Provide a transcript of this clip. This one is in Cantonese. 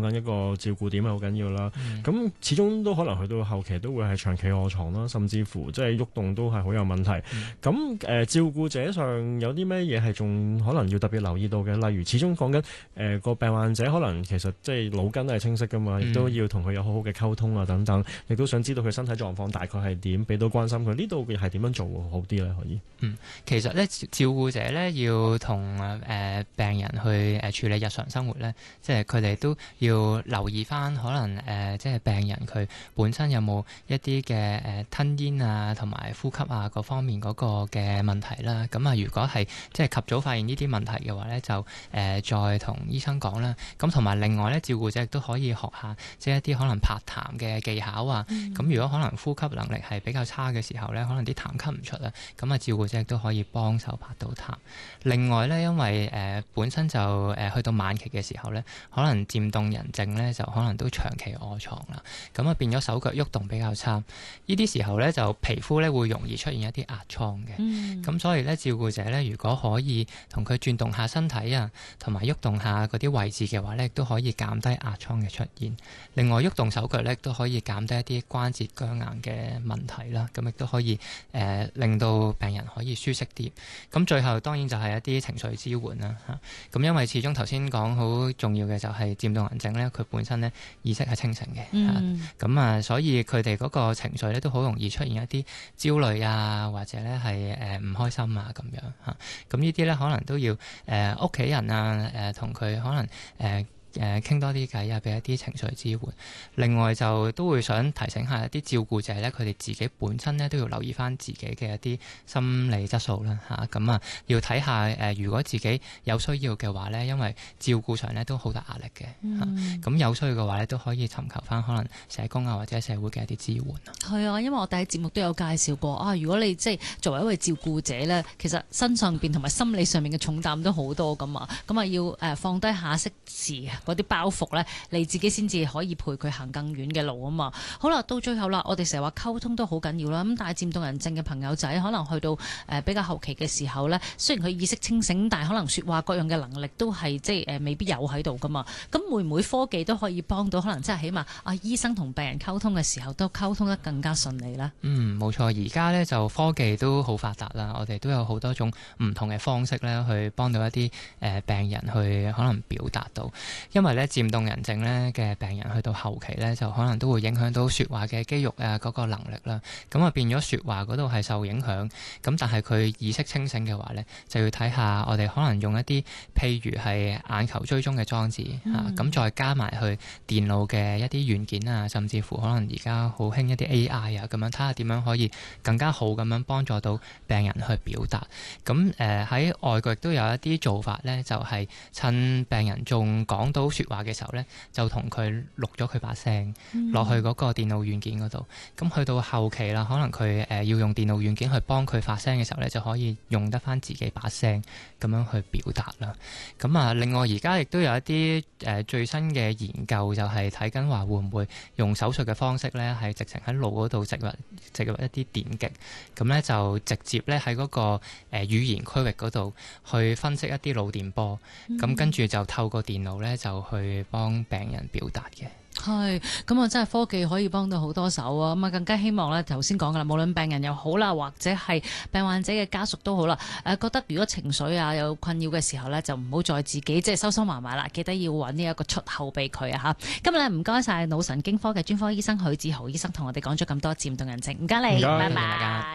緊一個照顧點係好緊要啦。咁始終都可能去到後期都會係長期臥床啦，甚至乎即係喐動都係好有問題。咁照顧者上有啲咩嘢係仲可能要特別留意到嘅？例如始終講緊個病患者可能其實即係腦筋都係清晰噶嘛，亦都要同佢有好好嘅溝通啊等等，亦都想知道佢身體狀況大概係點，俾到關心佢。呢度係點樣做好啲咧？可以？ 其實咧照顧者咧要同病人去處理日常生活咧，即係佢哋都要留意翻可能即係病人佢本身有冇一啲嘅吞咽啊同埋呼吸啊各方面嗰個嘅問題啦。咁啊，如果係即係及早發現呢啲問題嘅話咧，就再同醫生講啦。咁同埋另外咧，照顧者亦都可以學下即係一啲可能拍痰嘅技巧啊。咁如果可能呼吸能力係比較差嘅時候咧，可能啲痰吸唔出啦，咁啊照顧者亦都可以幫手拍到痰。另外咧，因為本身就去到晚期嘅時候咧，可能漸凍人症咧就可能都長期臥床啦，咁啊變咗手腳喐動比較差。呢啲時候咧就皮膚咧會容易出現一啲壓瘡嘅。咁所以咧照顧者咧如果可以同佢轉動下身體啊，同埋喐動下嗰啲位置嘅話咧，亦都可以減低壓瘡嘅出現。另外喐動手腳咧都可以減低一啲關節僵硬嘅問題啦，咁亦都可以令到病人可以舒適啲。咁最後當然就係一啲情緒支援啦嚇。咁因為始終頭先講好重要嘅就係漸凍人症咧，佢本身咧意識係清醒嘅，咁所以佢哋嗰個情緒咧都好容易出現一啲焦慮啊，或者咧係唔開心啊咁樣嚇。咁呢啲咧可能都要屋企人啊同佢可能傾多啲偈啊，俾一啲情緒支援。另外就都會想提醒下一啲照顧者咧，佢哋自己本身咧都要留意翻自己嘅一啲心理質素啦嚇。咁啊要睇下如果自己有需要嘅話咧，因為照顧上咧都好大壓力嘅嚇。咁有需要嘅話咧，都可以尋求翻可能社工啊或者社會嘅一啲支援啊。 係啊，因為我哋喺節目都有介紹過啊，如果你即係作為一位照顧者咧，其實身上邊同埋心理上面嘅重擔都好多噶嘛，咁啊要放低下適時嗰啲包袱咧，你自己先至可以陪佢行更遠嘅路啊嘛。好啦，到最後啦，我哋成日話溝通都好緊要啦。咁但係漸凍人症嘅朋友仔可能去到比較後期嘅時候咧，雖然佢意識清醒，但係可能說話各樣嘅能力都係即係未必有喺度噶嘛。咁會唔會科技都可以幫到？可能即係起碼醫生同病人溝通嘅時候都溝通得更加順利啦。 冇錯，而家咧就科技都好發達啦，我哋都有好多種唔同嘅方式咧去幫到一啲病人去可能表達到，因為咧漸凍人症咧嘅病人去到後期咧，就可能都會影響到說話嘅肌肉啊嗰個能力啦。咁啊變咗說話嗰度係受影響。咁但係佢意識清醒嘅話咧，就要睇下我哋可能用一啲譬如係眼球追蹤嘅裝置嚇，咁再加埋去電腦嘅一啲軟件啊，甚至乎可能而家好興一啲 AI 啊咁樣，睇下點樣可以更加好咁樣幫助到病人去表達。咁喺外國亦都有一啲做法咧，就係趁病人仲講到說話嘅時候咧，就同佢錄咗佢把聲落去嗰個電腦軟件嗰度。咁去到後期啦，可能佢要用電腦軟件去幫佢發聲嘅時候咧，就可以用得翻自己把聲咁樣去表達啦。咁啊，另外而家亦都有一啲最新嘅研究，就係睇緊話會唔會用手術嘅方式咧，係直情喺腦嗰度植入一啲電極，咁咧就直接咧喺嗰個語言區域嗰度去分析一啲腦電波，咁跟住就透過電腦咧就去幫病人表達嘅。 係，咁啊真係科技可以幫到好多手啊！咁啊更加希望咧，頭先講噶啦，無論病人又好啦，或者係病患者嘅家屬都好啦，覺得如果情緒啊有困擾嘅時候咧，就唔好再自己即係收收埋埋啦，記得要揾呢一個出口俾佢啊嚇！今日咧唔該晒腦神經科嘅專科醫生許志豪醫生同我哋講咗咁多漸凍人症，唔該你，拜拜。